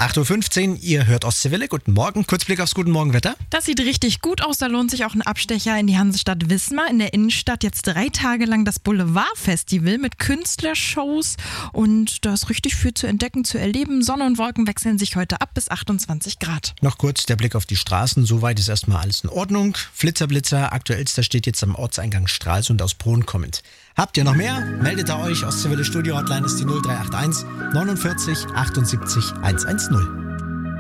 8.15 Uhr, ihr hört Ostseewelle. Guten Morgen. Kurzblick aufs Guten Morgen Wetter. Das sieht richtig gut aus. Da lohnt sich auch ein Abstecher in die Hansestadt Wismar. In der Innenstadt jetzt 3 Tage lang das Boulevardfestival mit Künstlershows. Und da ist richtig viel zu entdecken, zu erleben. Sonne und Wolken wechseln sich heute ab bis 28 Grad. Noch kurz der Blick auf die Straßen. Soweit ist erstmal alles in Ordnung. Flitzer, aktuellster steht jetzt am Ortseingang Stralsund aus Bron kommend. Habt ihr noch mehr? Meldet ihr euch. Ostseewelle Studio Hotline ist die 0381 49 78 110.